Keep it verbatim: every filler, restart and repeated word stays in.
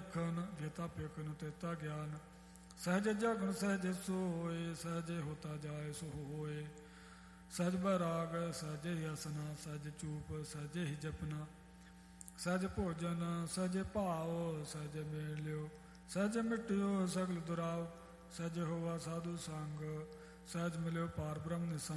ਲਖਨ ਜੇਤਾ ਪੇਖਨ ਤੇਤਾ ਗਿਆਨ। ਸਹਿਜ ਜਗਨ ਸਹਿਜ ਸੋਏ ਸਹਿਜੇ ਹੋਤਾ ਜਾਏ ਸੋ ਹੋਏ। ਸਹਿਜ ਬੈਰਾਗ ਸਹਿਜੇ ਹੀ ਅਸਨਾ ਸਹਿਜ ਚੂਪ ਸਹਿਜੇ ਹੀ ਜਪਨਾ। ਸਹਿਜ ਭੋਜਨ ਸਹਿਜੇ ਭਾਓ ਸਹਿਜੇ ਮੇਲ ਲਿਓ। ਸਹਿਜ ਮਿਟਿਓ ਸਗਲ ਦੁਰਾਓ। ਸਹਿਜ ਹੋਵਾ ਸਾਧੂ ਸੰਗ ਸਹਿਜ ਮਿਲਿਓ ਪਾਰ ਬ੍ਰਹਮ ਨਿਸੰਗ।